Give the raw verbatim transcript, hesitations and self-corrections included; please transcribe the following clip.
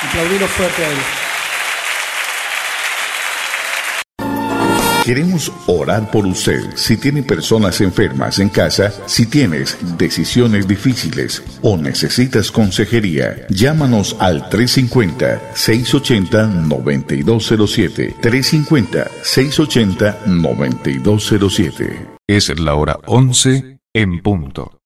Aplaudilo fuerte a él. Queremos orar por usted. Si tiene personas enfermas en casa, si tienes decisiones difíciles o necesitas consejería, llámanos al tres cinco cero, seis ocho cero, nueve dos cero siete. tres cinco cero, seis ocho cero, nueve dos cero siete. Es la hora once en punto.